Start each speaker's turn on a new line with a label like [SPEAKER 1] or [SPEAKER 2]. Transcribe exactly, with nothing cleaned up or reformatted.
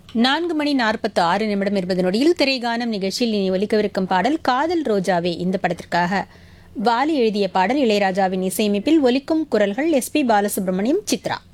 [SPEAKER 1] நான்கு மணி நாற்பத்தி ஆறு நிமிடம் இருபது நொடியில் திரைகானம் நிகழ்ச்சியில் இனி ஒலிக்கவிருக்கும் பாடல் காதல் ரோஜாவே. இந்த படத்திற்காக வாலி எழுதிய பாடல், இளையராஜாவின் இசையமைப்பில் ஒலிக்கும் குரல்கள் எஸ் பி பாலசுப்ரமணியம், சித்ரா.